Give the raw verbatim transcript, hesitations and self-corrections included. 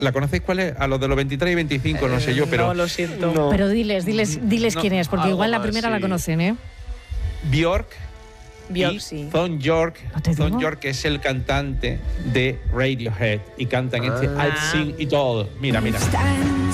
¿La conocéis cuál es? A los de los veintitrés y veinticinco, no sé yo, pero... No, lo siento. No. Pero diles, diles, diles No, quién es, porque algo igual la más, primera sí. la conocen, ¿eh? Björk Björk, y sí. Thom Yorke. ¿No te Thom digo? Yorke es el cantante de Radiohead y cantan este Ah. I've Seen It All. Mira, mira.